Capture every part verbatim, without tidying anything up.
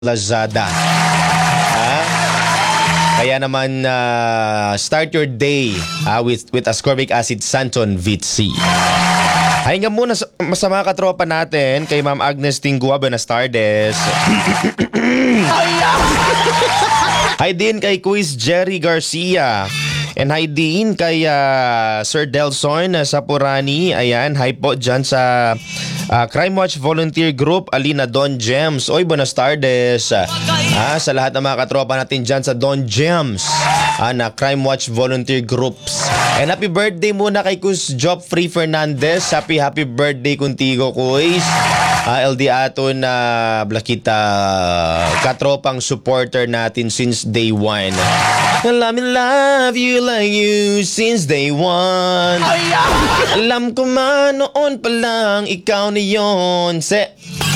Lazada. Ha? Kaya naman uh, start your day uh, with with ascorbic acid Santon Vitsi. Hay nga muna sa, sa mga katropa natin kay Ma'am Agnes Tingua, buenas tardes. Hi din kay Quiz Jerry Garcia. And hi din kay uh, Sir Delson uh, Sapurani. Ayan, hi po dyan sa uh, Crime Watch Volunteer Group, Alina Don Gems. Oy, buenas tardes. Ah, sa lahat ng mga katropa natin dyan sa Don Gems ah, na Crime Watch Volunteer Groups. And happy birthday muna kay Kus Joffrey Fernandez. Happy happy birthday kuntigo, Kuis. Uh, L D ato na blakita katropang supporter natin since day one. Love me, love you like you since day one. Alam ko man noon pa lang ikaw na yun. Se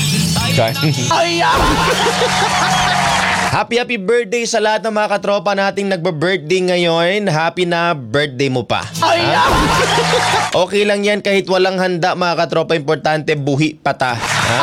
Happy happy birthday sa lahat ng mga katropa nating nagba-birthday ngayon. Happy na birthday mo pa. Ha? Okay lang yan kahit walang handa mga katropa. Importante buhi pa ta.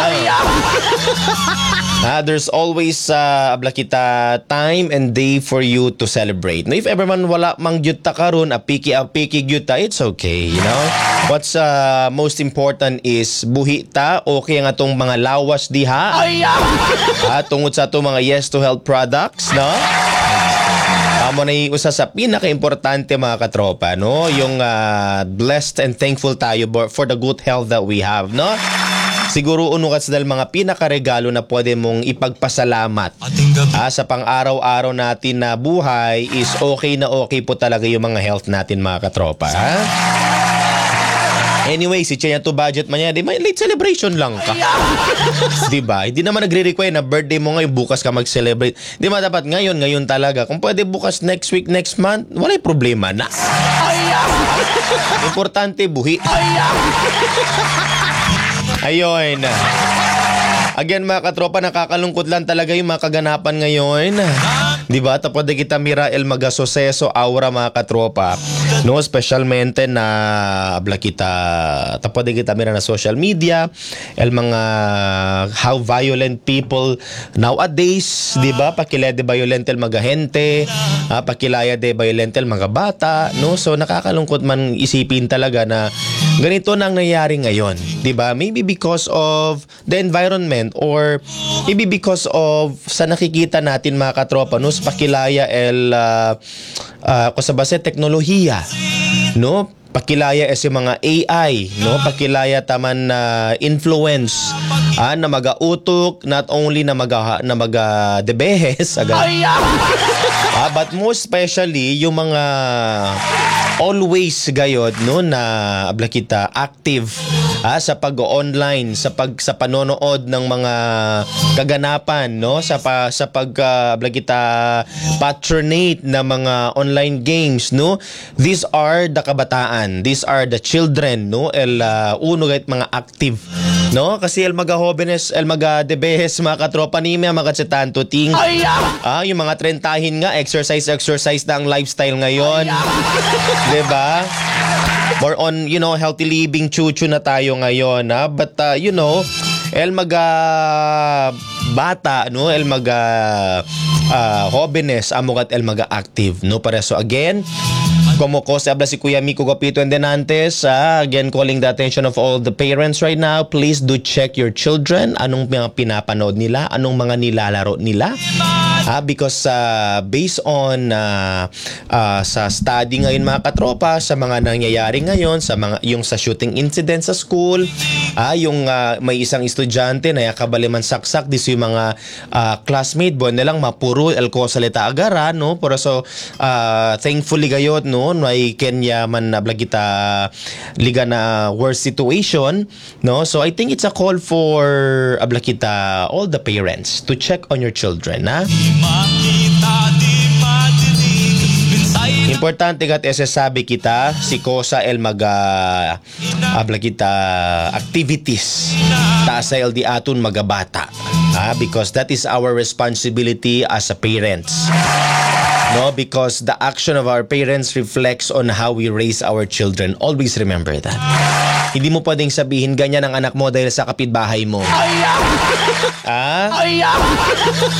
Ha, there's always uh, abla kita time and day for you to celebrate. No, if ever man wala mang gyud ta karon, apiki apiki gyud ta, it's okay, you know. What's uh, most important is buhi ta, okay ang atong mga lawas diha. Ha, tungod sa atong mga yes to health products, no? Amo na usa sa pinaka-importante mga katropa, no? Yung uh, blessed and thankful tayo for the good health that we have, no? Siguro uno ka sa dahil mga pinakaregalo na pwede mong ipagpasalamat ah, sa pang-araw-araw natin na buhay is okay na okay po talaga yung mga health natin mga katropa. Ha? Anyway, si Chenya to budget man yan, di ba? Late celebration lang ka. Di ba? Hindi naman nagre-require na birthday mo ngayon, bukas ka mag-celebrate. Di ba dapat ngayon, ngayon talaga. Kung pwede bukas next week, next month, wala yung problema na. Importante, buhi. Ayun. Again mga katropa, nakakalungkot lang talaga yung mga kaganapan ngayon. Diba? Tapos de kita mira el magasoseso aura mga katropa. No, specialmente na abla kita. Tapos de kita mira na social media. El mga how violent people nowadays. Diba? Pakilaya de violent el mga gente. Uh, pakilaya de violent el mga bata. No? So nakakalungkot man isipin talaga na ganito nang nangyayari ngayon. Diba? Maybe because of the environment or maybe because of sa nakikita natin mga katropa, no, sa pakilaya el uh, uh, kusabase teknolohiya, no, pakilaya es yung mga A I, no, pakilaya taman na uh, influence ah, na magautok, not only na maga na maga debehes agad. Ah, but most especially yung mga always gayod, no, na abla kita active ah, sa pag-online, sa pag sa panonood ng mga kaganapan, no, sa pa, sa pag uh, abla kita patronate na mga online games, no. These are the kabataan, these are the children, no, el uh, uno gayt mga active, no, kasi el mga jóvenes, el mga debehes mga katropa ni mga katsitanto ting ah, yung mga trentahin nga exercise exercise na ang lifestyle ngayon. Diba? More on, you know, healthy living, chuchu na tayo ngayon, ha? But, uh, you know, el maga bata, no? El maga uh, jóvenes, amukat el maga active, no? Para so, again, como ko sa abla si Kuya Miko Gapito and Denantes, ah, again, calling the attention of all the parents right now, please do check your children, anong mga pinapanood nila, anong mga nilalaro nila. Ah, because uh, based on uh, uh, sa study ngayon mga katropa, sa mga nangyayari ngayon, sa mga yung sa shooting incident sa school, ah, yung uh, may isang estudyante na yakabaliman saksak dis yung mga uh, classmate bon nilang mapuro el ko salita agara, no, pero so uh, thankfully gayot, no, may Kenya man na kita liga na worst situation, no, so I think it's a call for abla kita all the parents to check on your children, ha. Importante kat ese sabi kita si Kosa el maga abla kita activities ta sa L D aton magabata, ah, because that is our responsibility as a parents, no, because the action of our parents reflects on how we raise our children. Always remember that. Hindi mo pwedeng sabihin ganyan ang anak mo dahil sa kapitbahay mo. Ah?